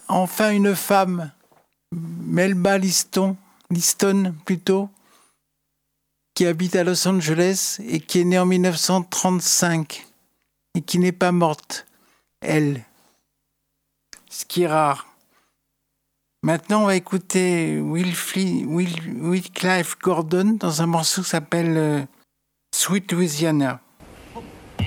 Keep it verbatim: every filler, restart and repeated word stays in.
enfin une femme, Melba Liston, Liston plutôt, qui habite à Los Angeles et qui est née en dix-neuf cent trente-cinq et qui n'est pas morte, elle. Ce qui est rare. Maintenant, on va écouter Wilfli- Will, Wycliffe Gordon dans un morceau qui s'appelle euh, Sweet Louisiana.